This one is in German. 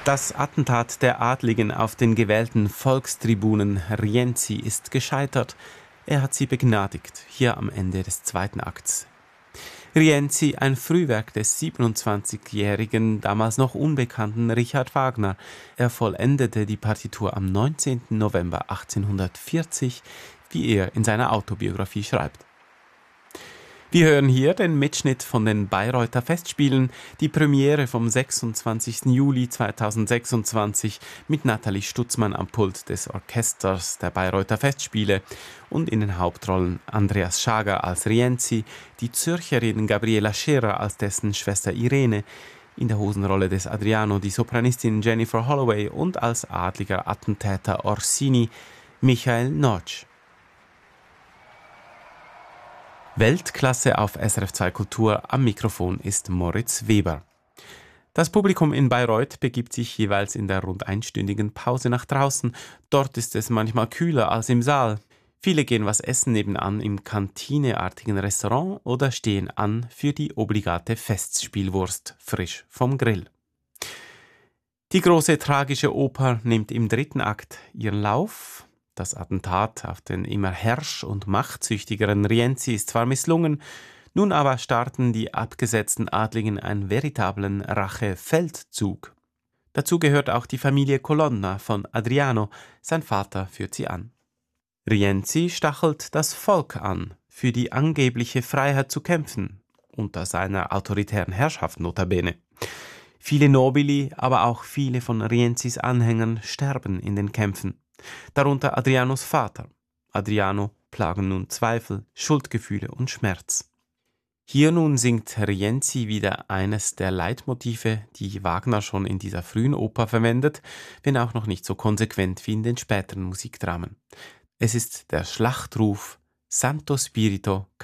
Das Attentat der Adligen auf den gewählten Volkstribunen Rienzi ist gescheitert. Er hat sie begnadigt, hier am Ende des zweiten Akts. Rienzi, ein Frühwerk des 27-jährigen, damals noch unbekannten Richard Wagner. Er vollendete die Partitur am 19. November 1840, wie er in seiner Autobiografie schreibt. Wir hören hier den Mitschnitt von den Bayreuther Festspielen, die Premiere vom 26. Juli 2026 mit Nathalie Stutzmann am Pult des Orchesters der Bayreuther Festspiele und in den Hauptrollen Andreas Schager als Rienzi, die Zürcherin Gabriela Scherer als dessen Schwester Irene, in der Hosenrolle des Adriano die Sopranistin Jennifer Holloway und als adliger Attentäter Orsini Michael Notch. Weltklasse auf SRF 2 Kultur, am Mikrofon ist Moritz Weber. Das Publikum in Bayreuth begibt sich jeweils in der rund einstündigen Pause nach draußen. Dort ist es manchmal kühler als im Saal. Viele gehen was essen nebenan im kantineartigen Restaurant oder stehen an für die obligate Festspielwurst, frisch vom Grill. Die große tragische Oper nimmt im dritten Akt ihren Lauf. Das Attentat auf den immer herrsch- und machtsüchtigeren Rienzi ist zwar misslungen, nun aber starten die abgesetzten Adligen einen veritablen Rache-Feldzug. Dazu gehört auch die Familie Colonna von Adriano, sein Vater führt sie an. Rienzi stachelt das Volk an, für die angebliche Freiheit zu kämpfen, unter seiner autoritären Herrschaft notabene. Viele Nobili, aber auch viele von Rienzis Anhängern sterben in den Kämpfen. Darunter Adrianos Vater. Adriano plagen nun Zweifel, Schuldgefühle und Schmerz. Hier nun singt Rienzi wieder eines der Leitmotive, die Wagner schon in dieser frühen Oper verwendet, wenn auch noch nicht so konsequent wie in den späteren Musikdramen. Es ist der Schlachtruf Santo Spirito